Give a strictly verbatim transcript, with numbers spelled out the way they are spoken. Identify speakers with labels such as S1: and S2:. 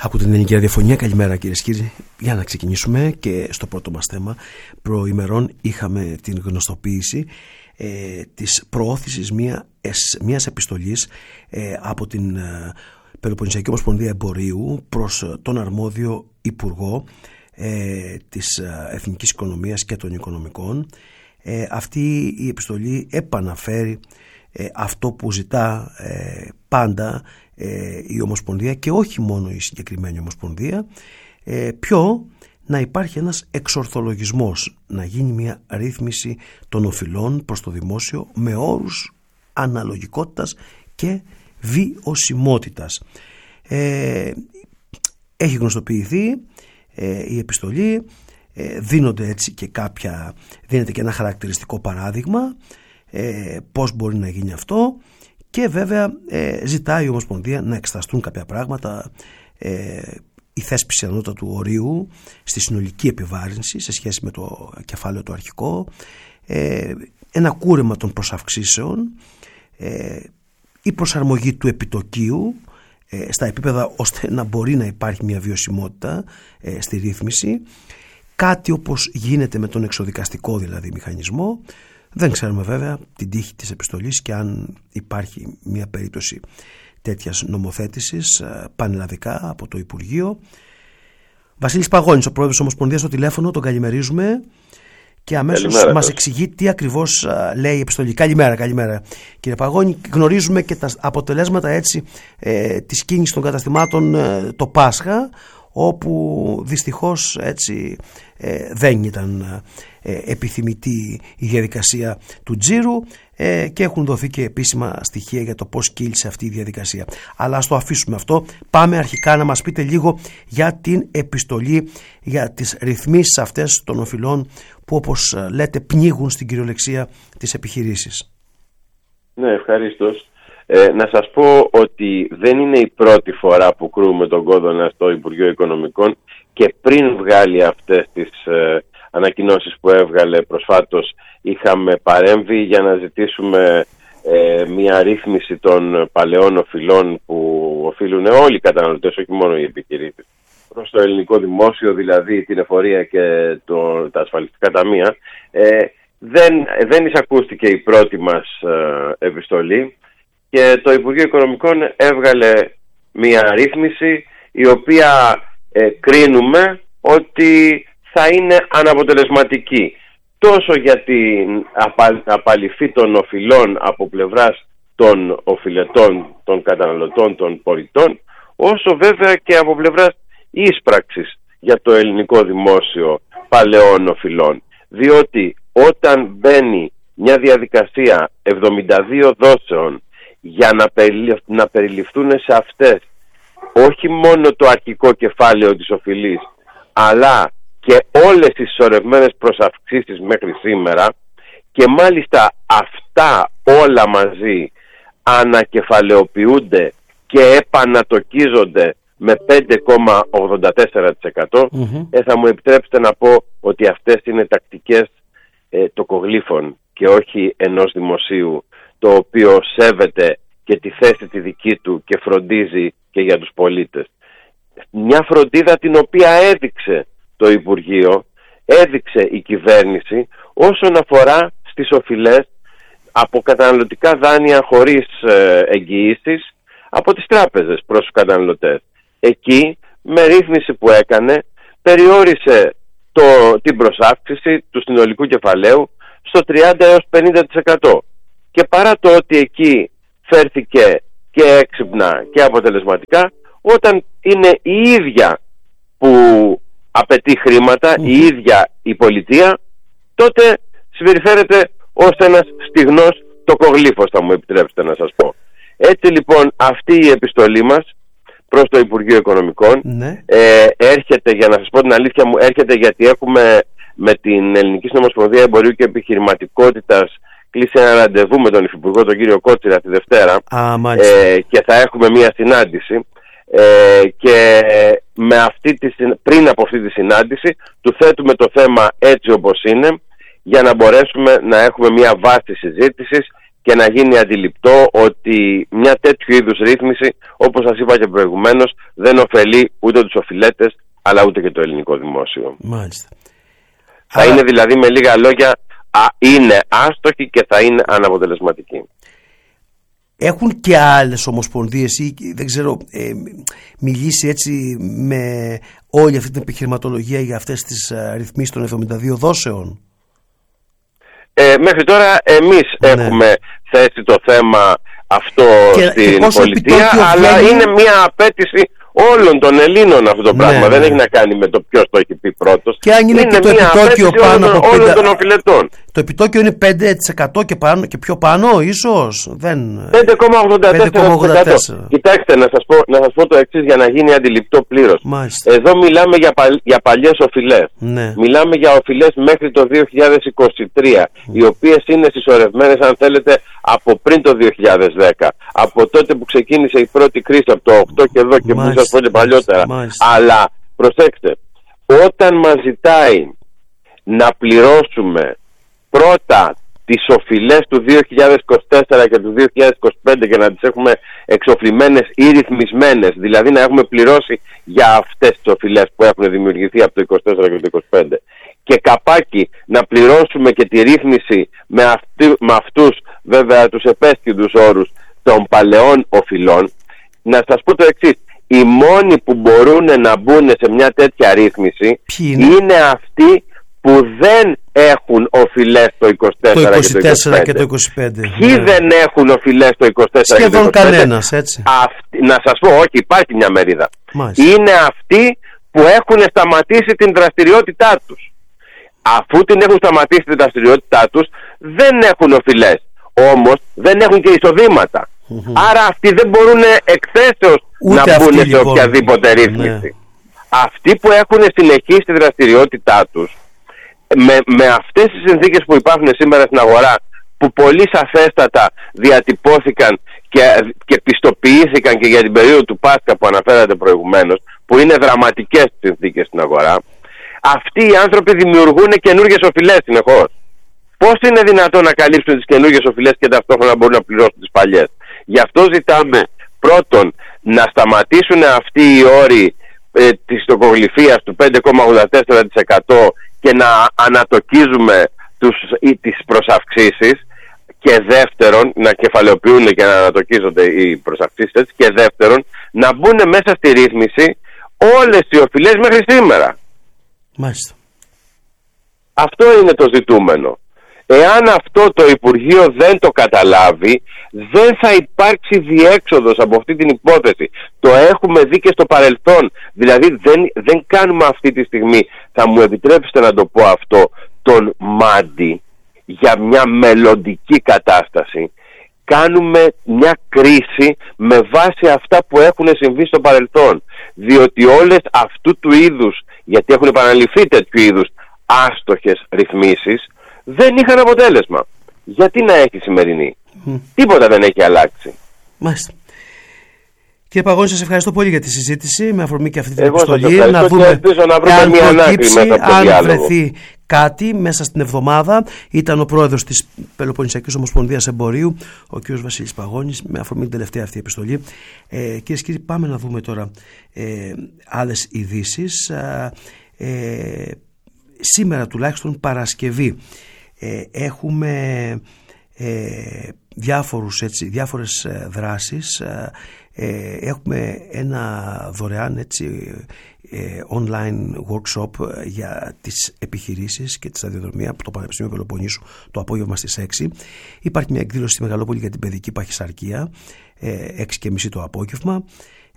S1: Ακούτε την Ελληνική Ραδιοφωνία. Καλημέρα κυρίες και κύριοι. Για να ξεκινήσουμε και στο πρώτο μας θέμα. Προημερών είχαμε την γνωστοποίηση ε, της προώθησης μια, εσ, μιας επιστολής ε, από την ε, Πελοποννησιακή Ομοσπονδία Εμπορίου προς τον αρμόδιο Υπουργό ε, της ε, Εθνικής Οικονομίας και των Οικονομικών. Ε, αυτή η επιστολή επαναφέρει ε, αυτό που ζητά ε, πάντα ε, η Ομοσπονδία, και όχι μόνο η συγκεκριμένη Ομοσπονδία, ε, ποιο να υπάρχει ένας εξορθολογισμός, να γίνει μια ρύθμιση των οφειλών προς το δημόσιο με όρους αναλογικότητας και βιωσιμότητας. Ε, έχει γνωστοποιηθεί ε, η επιστολή, ε, δίνονται έτσι και κάποια, δίνεται και ένα χαρακτηριστικό παράδειγμα ε, πώς μπορεί να γίνει αυτό, και βέβαια ε, ζητάει η Ομοσπονδία να εξεταστούν κάποια πράγματα, ε, η θέσπιση ανώτατου ορίου στη συνολική επιβάρυνση σε σχέση με το κεφάλαιο το αρχικό, ε, ένα κούρεμα των προσαυξήσεων, ε, η προσαρμογή του επιτοκίου ε, στα επίπεδα ώστε να μπορεί να υπάρχει μια βιωσιμότητα ε, στη ρύθμιση, κάτι όπως γίνεται με τον εξοδικαστικό δηλαδή μηχανισμό. Δεν ξέρουμε βέβαια την τύχη της επιστολής και αν υπάρχει μια περίπτωση τέτοιας νομοθέτησης ε, πανελλαδικά από το Υπουργείο. Βασίλης Παγώνης, ο πρόεδρος της Ομοσπονδίας, στο τηλέφωνο, τον καλημερίζουμε και αμέσως καλημέρα, μας εξηγεί τι ακριβώς α, λέει η επιστολή. Καλημέρα, καλημέρα κύριε Παγώνη. Γνωρίζουμε και τα αποτελέσματα έτσι ε, της κίνησης των καταστημάτων ε, το Πάσχα, όπου δυστυχώς έτσι ε, δεν ήταν ε, επιθυμητή η διαδικασία του τζίρου ε, και έχουν δοθεί και επίσημα στοιχεία για το πώς κύλησε αυτή η διαδικασία. Αλλά ας το αφήσουμε αυτό. Πάμε αρχικά να μας πείτε λίγο για την επιστολή, για τις ρυθμίσεις αυτές των οφειλών που, όπως λέτε, πνίγουν στην κυριολεξία τις επιχειρήσεις.
S2: Ναι, ευχαριστώς. Ε, να σας πω ότι δεν είναι η πρώτη φορά που κρούμε τον κόδωνα στο Υπουργείο Οικονομικών, και πριν βγάλει αυτές τις ε, ανακοινώσεις που έβγαλε προσφάτως είχαμε παρέμβει για να ζητήσουμε ε, μια ρύθμιση των παλαιών οφειλών που οφείλουν όλοι οι καταναλωτές, όχι μόνο οι επιχειρήσεις, προς το ελληνικό δημόσιο, δηλαδή την εφορία και το, τα ασφαλιστικά ταμεία. Ε, δεν, δεν εισακούστηκε η πρώτη μας ε, επιστολή, και το Υπουργείο Οικονομικών έβγαλε μια ρύθμιση η οποία ε, κρίνουμε ότι θα είναι αναποτελεσματική τόσο για την απα, απαλυφή των οφειλών από πλευράς των οφειλετών, των καταναλωτών, των πολιτών, όσο βέβαια και από πλευράς ίσπραξης για το ελληνικό δημόσιο παλαιών οφειλών. Διότι όταν μπαίνει μια διαδικασία εβδομήντα δύο δόσεων για να, περιληφ, να περιληφθούν σε αυτές όχι μόνο το αρχικό κεφάλαιο της οφειλής, αλλά και όλες τις συσσωρευμένες προσαυξήσεις μέχρι σήμερα, και μάλιστα αυτά όλα μαζί ανακεφαλαιοποιούνται και επανατοκίζονται με πέντε κόμμα ογδόντα τέσσερα τοις εκατό, mm-hmm. ε, θα μου επιτρέψετε να πω ότι αυτές είναι τακτικές ε, τοκογλύφων και όχι ενός δημοσίου το οποίο σέβεται και τη θέση τη δική του και φροντίζει και για τους πολίτες. Μια φροντίδα την οποία έδειξε το Υπουργείο, έδειξε η κυβέρνηση όσον αφορά στις οφειλές από καταναλωτικά δάνεια χωρίς εγγυήσεις από τις τράπεζες προς τους καταναλωτές. Εκεί, με ρύθμιση που έκανε, περιόρισε το, την προσάυξηση του συνολικού κεφαλαίου στο τριάντα έως πενήντα τοις εκατό. Και παρά το ότι εκεί φέρθηκε και έξυπνα και αποτελεσματικά, όταν είναι η ίδια που απαιτεί χρήματα, mm. η ίδια η πολιτεία, τότε συμπεριφέρεται ως ένας στιγνός τοκογλύφος, θα μου επιτρέψετε να σας πω. Έτσι λοιπόν αυτή η επιστολή μας προς το Υπουργείο Οικονομικών mm. ε, έρχεται, για να σας πω την αλήθεια μου, έρχεται γιατί έχουμε με την Ελληνική Ομοσπονδία Εμπορίου και Επιχειρηματικότητας κλείσει ένα ραντεβού με τον Υφυπουργό, τον κύριο Κότσιρα, τη Δευτέρα,
S1: ah,
S2: ε, και θα έχουμε μια συνάντηση ε, και με αυτή τη, πριν από αυτή τη συνάντηση του θέτουμε το θέμα έτσι όπως είναι, για να μπορέσουμε να έχουμε μια βάση συζήτησης και να γίνει αντιληπτό ότι μια τέτοιου είδους ρύθμιση, όπως σας είπα και προηγουμένως, δεν ωφελεί ούτε τους οφειλέτες αλλά ούτε και το ελληνικό δημόσιο.
S1: Μάλιστα.
S2: Θα
S1: Άρα...
S2: είναι δηλαδή, με λίγα λόγια, α, είναι άστοχη και θα είναι αναποτελεσματική.
S1: Έχουν και άλλες ομοσπονδίες ή δεν ξέρω, ε, μιλήσει έτσι με όλη αυτή την επιχειρηματολογία για αυτές τις ε, ρυθμίσεις των εβδομήντα δύο δόσεων?
S2: Ε, μέχρι τώρα εμείς ναι. έχουμε θέσει το θέμα αυτό και, στην και πολιτεία, αλλά βγαίνει... είναι μια απέτηση όλων των Ελλήνων αυτό το πράγμα. Ναι, δεν ναι. έχει να κάνει με το ποιος το έχει πει πρώτος.
S1: Και αν είναι, είναι και το επιτόκιο πάνω
S2: όλων,
S1: από
S2: όλων πέντε... των οφειλετών.
S1: Το επιτόκιο είναι πέντε τοις εκατό και, πάνω, και πιο πάνω ίσως. Δεν...
S2: πέντε κόμμα ογδόντα τέσσερα τοις εκατό. Κοιτάξτε, να σας πω, να σας πω το εξής για να γίνει αντιληπτό πλήρως.
S1: Μάλιστα.
S2: Εδώ μιλάμε για, παλ, για παλιές οφειλές.
S1: Ναι.
S2: Μιλάμε για οφειλές μέχρι το δύο χιλιάδες είκοσι τρία, mm. οι οποίες είναι συσσωρευμένες, αν θέλετε, από πριν το δύο χιλιάδες δέκα. Από τότε που ξεκίνησε η πρώτη κρίση, από το οκτώ και εδώ και που σας πω και παλιότερα.
S1: Μάλιστα.
S2: Αλλά προσέξτε, όταν μας ζητάει να πληρώσουμε πρώτα τις οφειλές του δύο χιλιάδες είκοσι τέσσερα και του δύο χιλιάδες είκοσι πέντε και να τις έχουμε εξοφλημένες ή ρυθμισμένες, δηλαδή να έχουμε πληρώσει για αυτές τις οφειλές που έχουν δημιουργηθεί από το είκοσι τέσσερα και το είκοσι πέντε, και καπάκι να πληρώσουμε και τη ρύθμιση με, αυτού, με αυτούς βέβαια τους επέσκυντους όρους των παλαιών οφειλών, να σας πω το εξής: οι μόνοι που μπορούν να μπουν σε μια τέτοια ρύθμιση είναι? είναι αυτοί που δεν έχουν οφειλές το είκοσι τέσσερα, το είκοσι τέσσερα
S1: και το είκοσι πέντε.
S2: Ποιοι ναι. δεν έχουν οφειλές το είκοσι τέσσερα
S1: σχεδόν
S2: και το είκοσι πέντε?
S1: Κανένας, έτσι.
S2: Αυτοί, να σας πω, όχι, υπάρχει μια μερίδα.
S1: Μάλιστα.
S2: Είναι αυτοί που έχουν σταματήσει την δραστηριότητά τους. Αφού την έχουν σταματήσει την δραστηριότητά τους, δεν έχουν οφειλές. Όμως δεν έχουν και εισοδήματα. Mm-hmm. Άρα αυτοί δεν μπορούν εκθέσεως να μπουν σε λοιπόν. οποιαδήποτε ρύθμιση. Ναι. Αυτοί που έχουν συνεχίσει τη δραστηριότητά τους, με, με αυτές τις συνθήκες που υπάρχουν σήμερα στην αγορά, που πολύ σαφέστατα διατυπώθηκαν και, και πιστοποιήθηκαν και για την περίοδο του Πάσχα που αναφέρατε προηγουμένως, που είναι δραματικές συνθήκες στην αγορά, αυτοί οι άνθρωποι δημιουργούν καινούργιες οφειλές συνεχώς. Πώς είναι δυνατόν να καλύψουν τις καινούργιες οφειλές και ταυτόχρονα μπορούν να πληρώσουν τις παλιές? Γι' αυτό ζητάμε πρώτον να σταματήσουν αυτοί οι όροι ε, της τοκογλυφίας του πέντε κόμμα ογδόντα τέσσερα τοις εκατό και να ανατοκίζουμε τους, ή, τις προσαυξήσεις, και δεύτερον να κεφαλαιοποιούν και να ανατοκίζονται οι προσαυξήσεις, και δεύτερον να μπουν μέσα στη ρύθμιση όλες οι οφειλές μέχρι σήμερα.
S1: Μάλιστα.
S2: Αυτό είναι το ζητούμενο. Εάν αυτό το Υπουργείο δεν το καταλάβει, δεν θα υπάρξει διέξοδος από αυτή την υπόθεση. Το έχουμε δει και στο παρελθόν. Δηλαδή δεν, δεν κάνουμε αυτή τη στιγμή, θα μου επιτρέψετε να το πω αυτό, τον μάντι για μια μελλοντική κατάσταση. Κάνουμε μια κρίση με βάση αυτά που έχουν συμβεί στο παρελθόν. Διότι όλες αυτού του είδους, γιατί έχουν επαναληφθεί τέτοιου είδους άστοχες ρυθμίσεις, δεν είχαν αποτέλεσμα. Γιατί να έχει σημερινή? Mm. Τίποτα δεν έχει αλλάξει.
S1: Μάλιστα. Κύριε Παγώνη, σας ευχαριστώ πολύ για τη συζήτηση με αφορμή και αυτή την
S2: Εγώ
S1: επιστολή. Να δούμε
S2: να βρούμε μια ανάκριση μέσα από το
S1: αν
S2: διάλογο.
S1: βρεθεί κάτι μέσα στην εβδομάδα. Ήταν ο πρόεδρος της Πελοποννησιακής Ομοσπονδίας Εμπορίου, ο κ. Βασίλης Παγώνης, με αφορμή την τελευταία αυτή επιστολή. Ε, Κυρίες και κύριοι, πάμε να δούμε τώρα ε, άλλες ειδήσεις. Ε, ε, σήμερα τουλάχιστον Παρασκευή ε, έχουμε ε, διάφορους, έτσι, διάφορες ε, δράσεις. Ε, έχουμε ένα δωρεάν, έτσι, ε, online workshop για τις επιχειρήσεις και τη σταδιοδρομία από το Πανεπιστήμιο Πελοποννήσου το απόγευμα στις έξι. Υπάρχει μια εκδήλωση στη Μεγαλόπολη για την παιδική παχυσαρκία, ε, έξι και μισή το απόγευμα.